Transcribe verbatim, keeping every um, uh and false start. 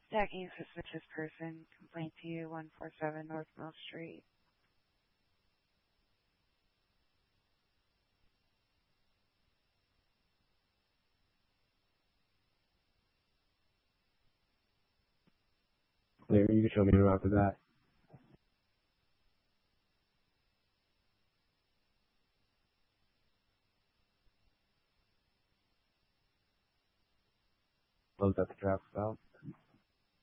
Stacking a suspicious person. Complaint to you, one four seven North Mill Street. Clear. You can show me around after that. Close up the traffic stop.